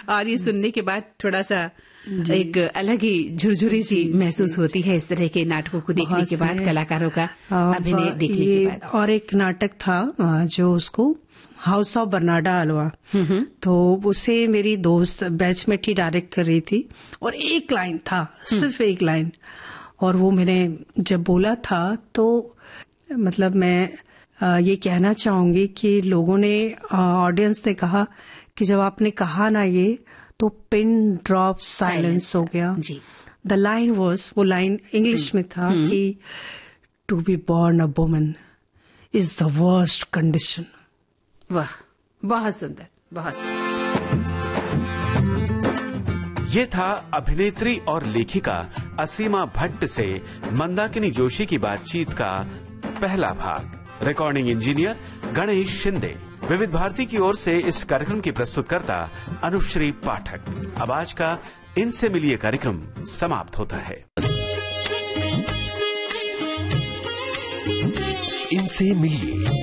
और ये सुनने के बाद थोड़ा सा एक अलग ही झुरझुरी सी महसूस होती है इस तरह के नाटकों को देखने के बाद, कलाकारों का अभिनय देखने के बाद। और एक नाटक था जो उसको हाउस ऑफ बर्नाडा अलवा, तो उसे मेरी दोस्त बैचमेट ही डायरेक्ट कर रही थी और एक लाइन था, सिर्फ एक लाइन, और वो मैंने जब बोला था तो मतलब मैं ये कहना चाहूंगी कि लोगों ने, ऑडियंस ने कहा कि जब आपने कहा ना ये, तो पिन ड्रॉप साइलेंस हो गया। द लाइन वाज, वो लाइन इंग्लिश में था कि to be born a woman is the worst condition. वाह, बहुत सुंदर, बहुत सुंदर। ये था अभिनेत्री और लेखिका असीमा भट्ट से मंदाकिनी जोशी की बातचीत का पहला भाग। Recording engineer Ganesh Shinde. विविध भारती की ओर से इस कार्यक्रम की प्रस्तुतकर्ता अनुश्री पाठक। अब आज का इनसे मिलिए कार्यक्रम समाप्त होता है। इनसे मिलिए।